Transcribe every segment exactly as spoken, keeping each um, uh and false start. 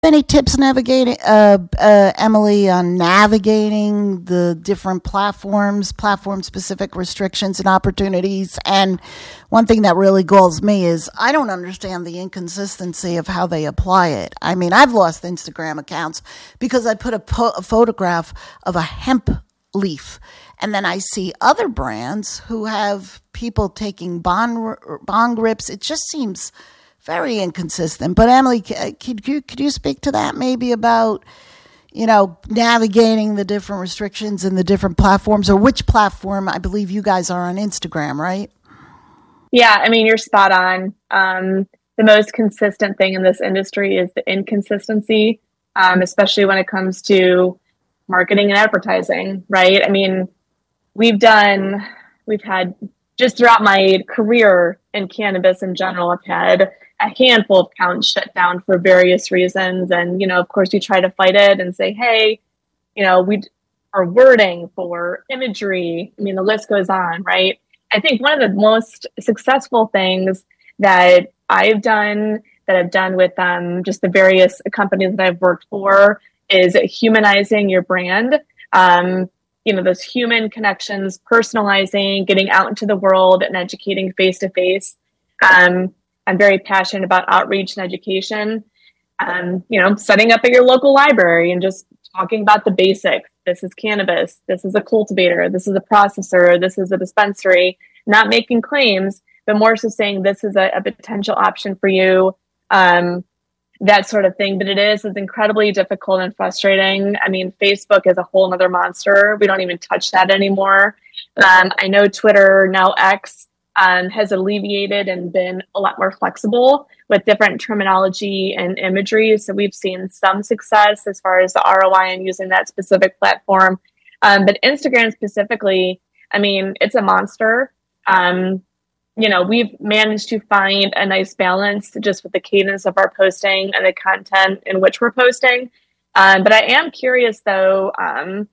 Any tips navigating, uh, uh, Emily, on navigating the different platforms, platform-specific restrictions and opportunities? And one thing that really galls me is I don't understand the inconsistency of how they apply it. I mean, I've lost Instagram accounts because I put a, po- a photograph of a hemp leaf, and then I see other brands who have people taking bond bong rips. It just seems very inconsistent. But Emily, could you could you speak to that maybe about, you know, navigating the different restrictions and the different platforms, or which platform? I believe you guys are on Instagram, right? Yeah, I mean, you're spot on. Um, the most consistent thing in this industry is the inconsistency, um, especially when it comes to marketing and advertising, right? I mean, we've done, we've had, just throughout my career in cannabis in general, I've had a handful of accounts shut down for various reasons. And, you know, of course, you try to fight it and say, hey, you know, we are wording for imagery. I mean, the list goes on, right? I think one of the most successful things that I've done, that I've done with um, just the various companies that I've worked for, is humanizing your brand. Um, you know, those human connections, personalizing, getting out into the world and educating face to face. Um, I'm very passionate about outreach and education. Um, you know, setting up at your local library and just talking about the basics. This is cannabis. This is a cultivator. This is a processor. This is a dispensary. Not making claims, but more so saying this is a, a potential option for you. Um, that sort of thing. But it is, it's incredibly difficult and frustrating. I mean, Facebook is a whole nother monster. We don't even touch that anymore. Um, I know Twitter, now X, um, has alleviated and been a lot more flexible with different terminology and imagery. So we've seen some success as far as the R O I in using that specific platform. Um, but Instagram specifically, I mean, it's a monster. Um, you know, we've managed to find a nice balance just with the cadence of our posting and the content in which we're posting. Um, but I am curious, though, um,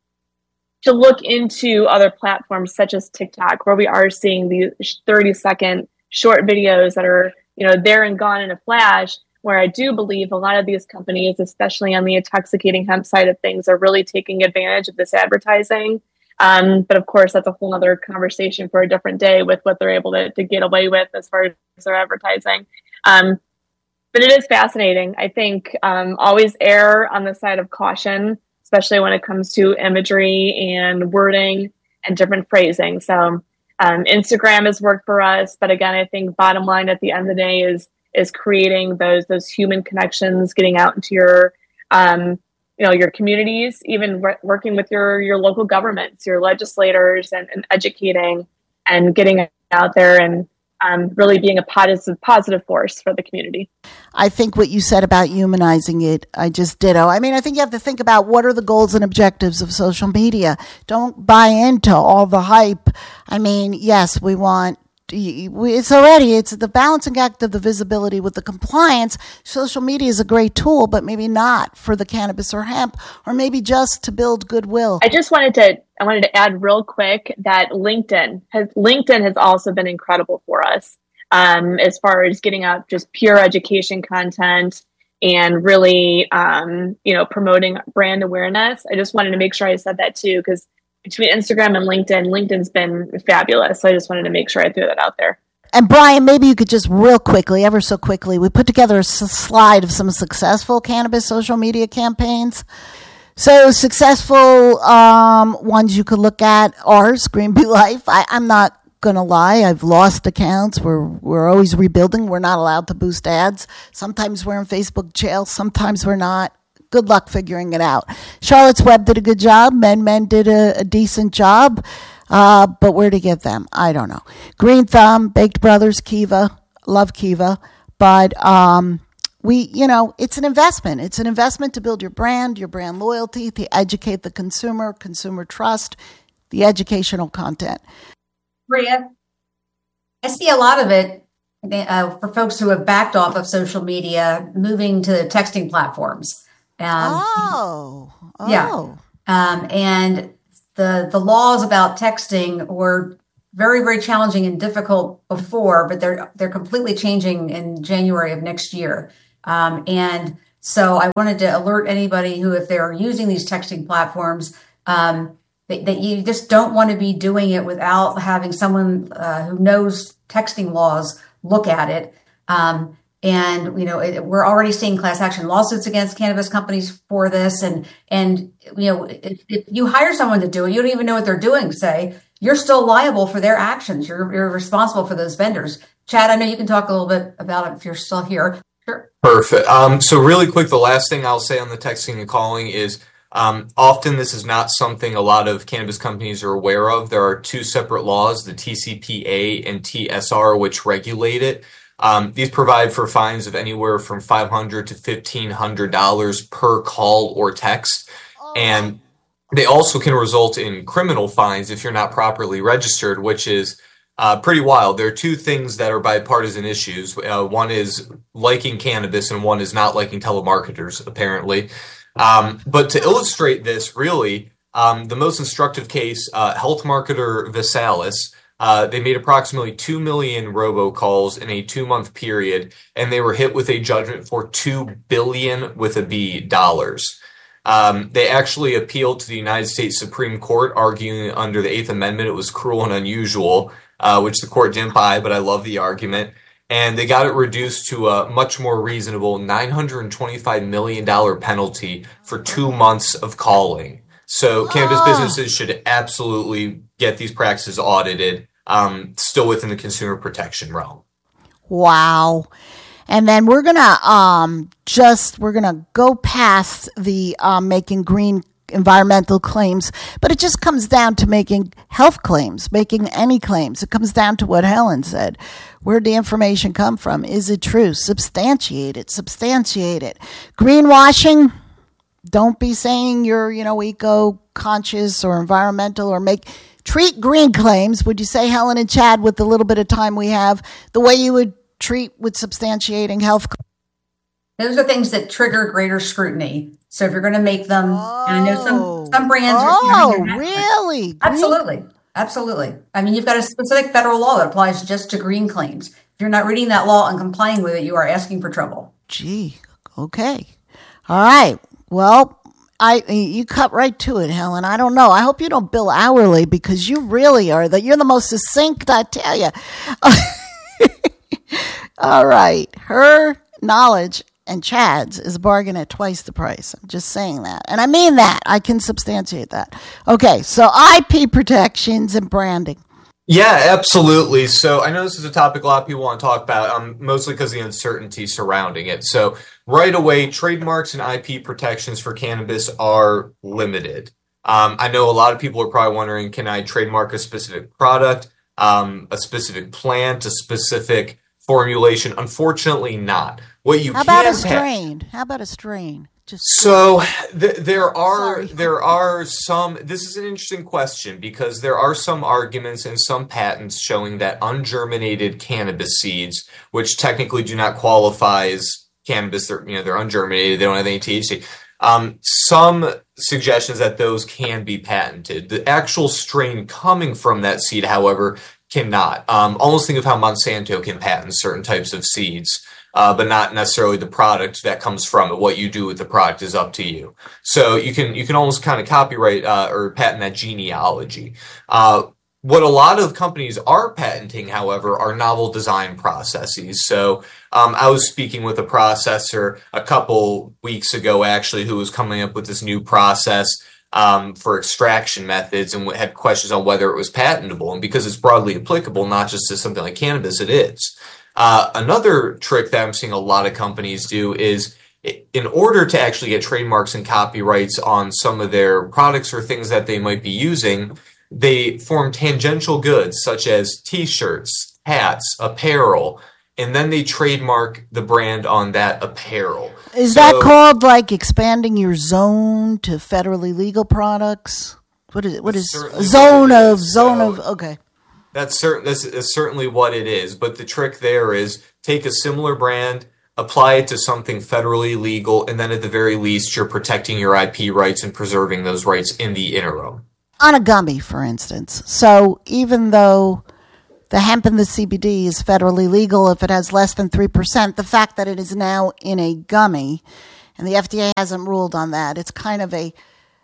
to look into other platforms such as TikTok, where we are seeing these thirty second short videos that are, you know, there and gone in a flash, where I do believe a lot of these companies, especially on the intoxicating hemp side of things, are really taking advantage of this advertising. Um, but of course, that's a whole other conversation for a different day with what they're able to, to get away with as far as their advertising. Um, but it is fascinating. I think um, always err on the side of caution, especially when it comes to imagery and wording and different phrasing. So um, Instagram has worked for us. But again, I think bottom line at the end of the day is is creating those those human connections, getting out into your um, you know, your communities, even re- working with your, your local governments, your legislators, and, and educating and getting out there and um, really being a positive, positive force for the community. I think what you said about humanizing it, I just ditto. I mean, I think you have to think about what are the goals and objectives of social media. Don't buy into all the hype. I mean, yes, we want it's already, it's the balancing act of the visibility with the compliance. Social media is a great tool, but maybe not for the cannabis or hemp, or maybe just to build goodwill. I just wanted to, I wanted to add real quick that LinkedIn has, LinkedIn has also been incredible for us um, as far as getting out just pure education content and really, um, you know, promoting brand awareness. I just wanted to make sure I said that too, because between Instagram and LinkedIn, LinkedIn's been fabulous. So I just wanted to make sure I threw that out there. And Brian, maybe you could just real quickly, ever so quickly, we put together a slide of some successful cannabis social media campaigns. So successful um, ones you could look at, ours, Green Bee Life. I, I'm not going to lie. I've lost accounts. We're, we're always rebuilding. We're not allowed to boost ads. Sometimes we're in Facebook jail. Sometimes we're not. Good luck figuring it out. Charlotte's Web did a good job. Men Men did a, a decent job. Uh, but where to get them? I don't know. Green Thumb, Baked Brothers, Kiva. Love Kiva. But um, we, you know, it's an investment. It's an investment to build your brand, your brand loyalty, to educate the consumer, consumer trust, the educational content. Maria, I see a lot of it uh, for folks who have backed off of social media, moving to texting platforms. Um, oh, oh, yeah. Um, and the the laws about texting were very, very challenging and difficult before, but they're they're completely changing in January of next year. Um, and So I wanted to alert anybody who, if they're using these texting platforms, um, that, that you just don't want to be doing it without having someone uh, who knows texting laws look at it. Um, and, you know, it, we're already seeing class action lawsuits against cannabis companies for this. And, and you know, if, if you hire someone to do it, you don't even know what they're doing, say, you're still liable for their actions. You're, you're responsible for those vendors. Chad, I know you can talk a little bit about it if you're still here. Sure. Perfect. Um, so really quick, the last thing I'll say on the texting and calling is um, often this is not something a lot of cannabis companies are aware of. There are two separate laws, the T C P A and T S R, which regulate it. Um, these provide for fines of anywhere from five hundred dollars to fifteen hundred dollars per call or text. Oh. And they also can result in criminal fines if you're not properly registered, which is uh, pretty wild. There are two things that are bipartisan issues. Uh, one is liking cannabis and one is not liking telemarketers, apparently. Um, but to illustrate this, really, um, the most instructive case, uh, health marketer Visalis, uh, they made approximately two million robocalls in a two-month period, and they were hit with a judgment for two billion with a B dollars. Um, they actually appealed to the United States Supreme Court, arguing under the Eighth Amendment it was cruel and unusual, uh, which the court didn't buy, but I love the argument. And they got it reduced to a much more reasonable nine hundred twenty-five million dollars penalty for two months of calling. So cannabis oh. businesses should absolutely get these practices audited, um, still within the consumer protection realm. Wow. And then we're going to um, just, we're going to go past the um, making green environmental claims, but it just comes down to making health claims, making any claims. It comes down to what Helen said. Where'd the information come from? Is it true? Substantiate it, substantiate it. Greenwashing, don't be saying you're, you know, eco-conscious or environmental or make, treat green claims. Would you say, Helen and Chad, with the little bit of time we have, the way you would treat with substantiating health claims? Those are things that trigger greater scrutiny. So if you're going to make them, oh, and I know some, some brands oh, are. Oh, really? Absolutely. Green? Absolutely. I mean, you've got a specific federal law that applies just to green claims. If you're not reading that law and complying with it, you are asking for trouble. Gee. Okay. All right. Well, I you cut right to it, Helen. I don't know. I hope you don't bill hourly because you really are the you're the most succinct, I tell you. All right. Her knowledge and Chad's is a bargain at twice the price. I'm just saying that. And I mean that. I can substantiate that. Okay, so I P protections and branding. Yeah, absolutely. So I know this is a topic a lot of people want to talk about, um, mostly because of the uncertainty surrounding it. So right away, trademarks and I P protections for cannabis are limited. Um, I know a lot of people are probably wondering, can I trademark a specific product, um, a specific plant, a specific formulation? Unfortunately not. What you How about a strain? Ha- How about a strain? Just so th- there are Sorry. there are some. This is an interesting question because there are some arguments and some patents showing that ungerminated cannabis seeds, which technically do not qualify as cannabis, they're you know they're ungerminated, they don't have any T H C. Um, some suggestions that those can be patented. The actual strain coming from that seed, however, cannot. Um, almost think of how Monsanto can patent certain types of seeds. Uh, but not necessarily the product that comes from it. What you do with the product is up to you. So you can you can almost kind of copyright uh, or patent that genealogy. Uh, what a lot of companies are patenting, however, are novel design processes. So um, I was speaking with a processor a couple weeks ago, actually, who was coming up with this new process um, for extraction methods and had questions on whether it was patentable. And because it's broadly applicable, not just to something like cannabis, it is. Uh, another trick that I'm seeing a lot of companies do is in order to actually get trademarks and copyrights on some of their products or things that they might be using, they form tangential goods such as t-shirts, hats, apparel, and then they trademark the brand on that apparel. Is so, that called like expanding your zone to federally legal products? What is it? What is zone of, zone so, of, okay. That's certain. This is certainly what it is. But the trick there is take a similar brand, apply it to something federally legal, and then at the very least, you're protecting your I P rights and preserving those rights in the interim. On a gummy, for instance. So even though the hemp and the C B D is federally legal if it has less than three percent, the fact that it is now in a gummy and the F D A hasn't ruled on that. It's kind of a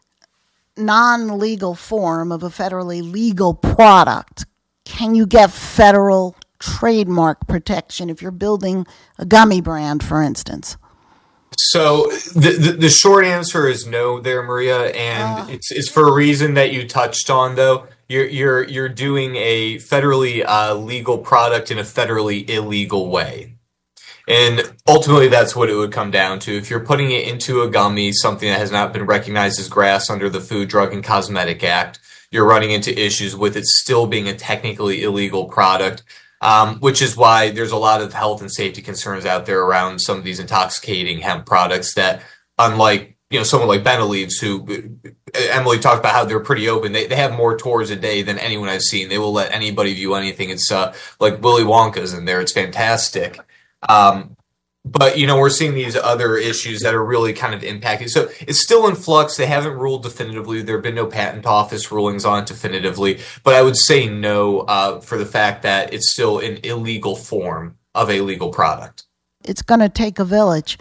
non-legal form of a federally legal product. Can you get federal trademark protection if you're building a gummy brand, for instance? So the, the the short answer is no there, Maria, and uh, it's it's for a reason that you touched on, though. You're you're you're doing a federally uh, legal product in a federally illegal way. And ultimately, that's what it would come down to. If you're putting it into a gummy, something that has not been recognized as grass under the Food, Drug, and Cosmetic Act, you're running into issues with it still being a technically illegal product, um, which is why there's a lot of health and safety concerns out there around some of these intoxicating hemp products that, unlike you know someone like Benaleaves, who Emily talked about how they're pretty open, they, they have more tours a day than anyone I've seen. They will let anybody view anything. It's uh, like Willy Wonka's in there. It's fantastic. Um, but, you know, we're seeing these other issues that are really kind of impacting. So it's still in flux. They haven't ruled definitively. There have been no patent office rulings on it definitively. But I would say no uh, for the fact that it's still an illegal form of a legal product. It's going to take a village.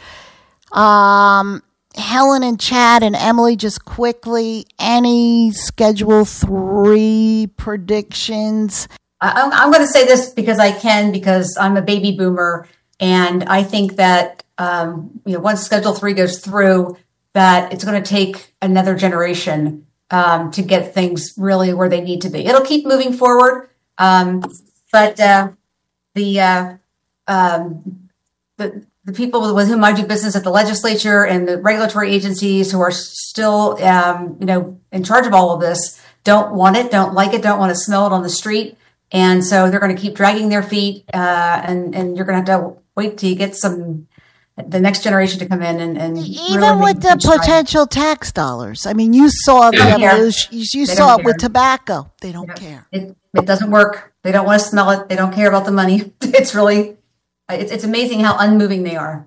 Um, Helen and Chad and Emily, just quickly, any Schedule three predictions? I, I'm going to say this because I can, because I'm a baby boomer. And I think that, um, you know, once Schedule three goes through, that it's going to take another generation um, to get things really where they need to be. It'll keep moving forward. Um, but uh, the, uh, um, the the people with, with whom I do business at the legislature and the regulatory agencies who are still, um, you know, in charge of all of this don't want it, don't like it, don't want to smell it on the street. And so they're going to keep dragging their feet, uh, and, and you're going to have to wait till you get some, the next generation to come in and, and even really with the potential tax dollars. I mean, you saw the evolution, you, you saw it with tobacco. They don't care. It, it doesn't work. They don't want to smell it. They don't care about the money. It's really, it's, it's amazing how unmoving they are.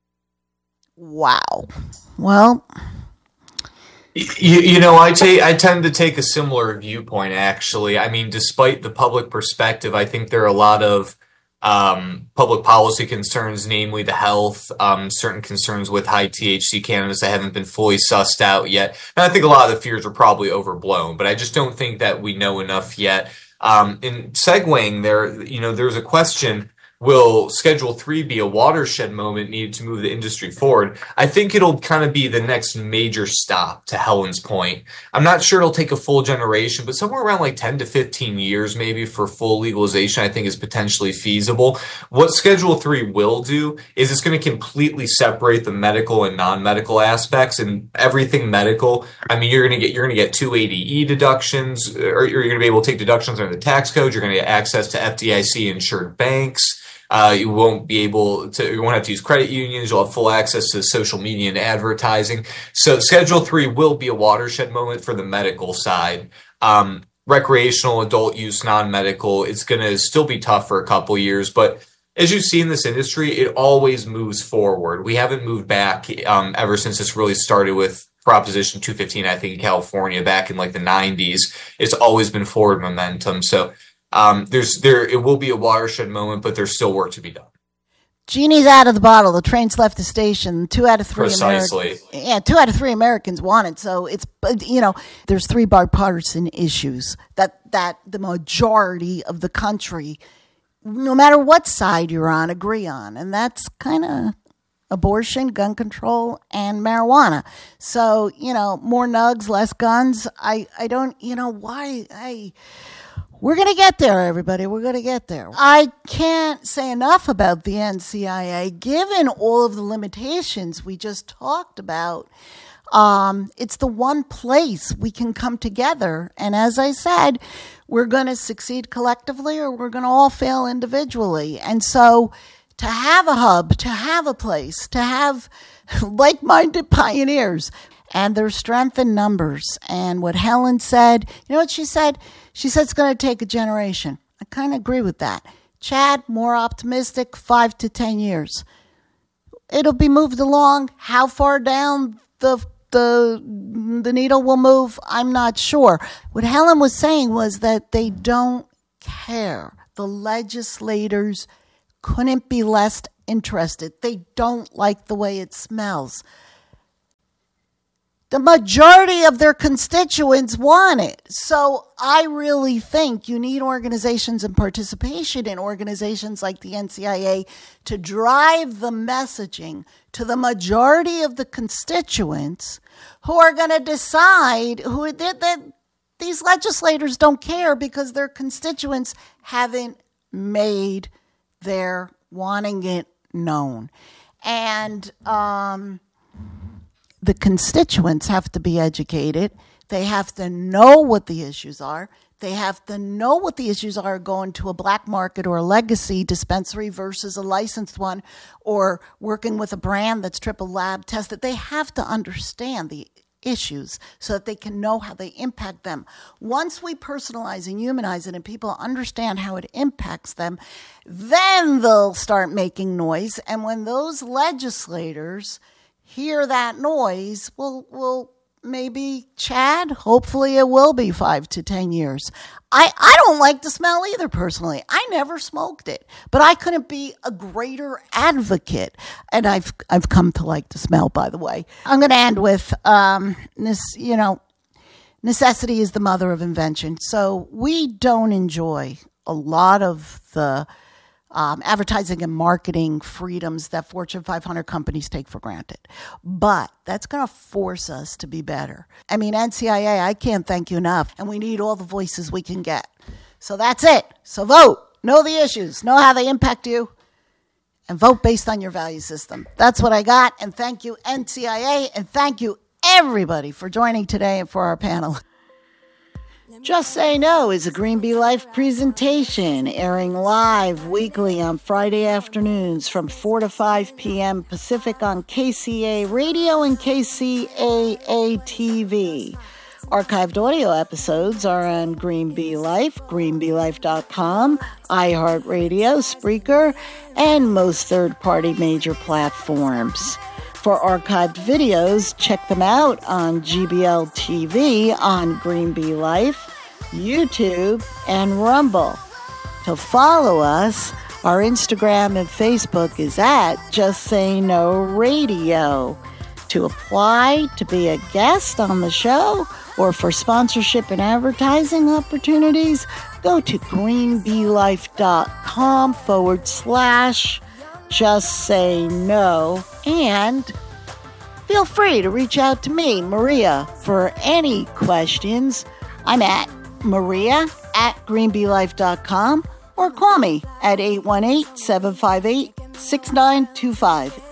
Wow. Well, You, you know, I take I tend to take a similar viewpoint, actually. I mean, despite the public perspective, I think there are a lot of um, public policy concerns, namely the health, um, certain concerns with high T H C cannabis that haven't been fully sussed out yet. And I think a lot of the fears are probably overblown, but I just don't think that we know enough yet. Um, in segueing there, you know, there's a question. Will Schedule three be a watershed moment needed to move the industry forward? I think it'll kind of be the next major stop, to Helen's point. I'm not sure it'll take a full generation, but somewhere around like ten to fifteen years maybe for full legalization, I think is potentially feasible. What Schedule three will do is it's going to completely separate the medical and non-medical aspects, and everything medical. I mean, you're going to get you're going to get two eighty E deductions, or you're going to be able to take deductions under the tax code. You're going to get access to F D I C insured banks. Uh, you won't be able to, you won't have to use credit unions. You'll have full access to social media and advertising. So Schedule three will be a watershed moment for the medical side. Um, recreational, adult use, non-medical, it's going to still be tough for a couple years. But as you see in this industry, it always moves forward. We haven't moved back um, ever since this really started with Proposition two fifteen, I think, in California back in like the nineties. It's always been forward momentum. So Um, there's there it will be a watershed moment, but there's still work to be done. Genie's out of the bottle. The train's left the station. Two out of three Precisely. Americans, yeah, two out of three Americans want it. So it's, you know, there's three bipartisan issues that that the majority of the country, no matter what side you're on, agree on, and that's kind of abortion, gun control, and marijuana. So, you know, more nugs, less guns. I I don't, you know, why I. We're going to get there, everybody. We're going to get there. I can't say enough about the N C I A. Given all of the limitations we just talked about, um, it's the one place we can come together. And as I said, we're going to succeed collectively or we're going to all fail individually. And so to have a hub, to have a place, to have like-minded pioneers, and there's strength in numbers. And what Helen said, you know what she said? She said it's going to take a generation. I kind of agree with that. Chad, more optimistic, five to ten years. It'll be moved along. How far down the the the needle will move, I'm not sure. What Helen was saying was that they don't care. The legislators couldn't be less interested. They don't like the way it smells. The majority of their constituents want it. So I really think you need organizations and participation in organizations like the N C I A to drive the messaging to the majority of the constituents who are going to decide who that, that these legislators don't care because their constituents haven't made their wanting it known. And um, the constituents have to be educated. They have to know what the issues are. They have to know what the issues are going to a black market or a legacy dispensary versus a licensed one, or working with a brand that's triple lab tested. They have to understand the issues so that they can know how they impact them. Once we personalize and humanize it and people understand how it impacts them, then they'll start making noise. And when those legislators hear that noise, we'll, we'll maybe, Chad, hopefully it will be five to ten years. I, I don't like the smell either, personally. I never smoked it, but I couldn't be a greater advocate. And I've I've come to like the smell, by the way. I'm going to end with um, this, you know, necessity is the mother of invention. So we don't enjoy a lot of the Um, advertising and marketing freedoms that Fortune five hundred companies take for granted. But that's going to force us to be better. I mean, N C I A, I can't thank you enough. And we need all the voices we can get. So that's it. So vote. Know the issues. Know how they impact you. And vote based on your value system. That's what I got. And thank you, N C I A. And thank you, everybody, for joining today and for our panel. Just Say No is a Green Bee Life presentation airing live weekly on Friday afternoons from four to five p.m. Pacific on K C A Radio and K C A A T V. Archived audio episodes are on Green Bee Life, green bee life dot com, iHeartRadio, Spreaker, and most third-party major platforms. For archived videos, check them out on G B L T V, on Green Bee Life, YouTube, and Rumble. To follow us, our Instagram and Facebook is at Just Say No Radio. To apply to be a guest on the show or for sponsorship and advertising opportunities, go to greenbeelife.com forward slash Just Say No, and feel free to reach out to me, Maria, for any questions. I'm at Maria at greenbeelife dot com or call me at eight one eight, seven five eight, six nine two five.